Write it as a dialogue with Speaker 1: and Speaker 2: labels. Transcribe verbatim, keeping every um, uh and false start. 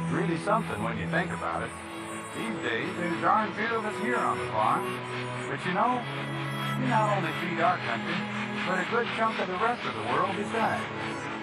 Speaker 1: Really something when you think about it. These days, there's darn few of us here on the farm. But you know, we not only feed our country, but a good chunk of the rest of the world besides.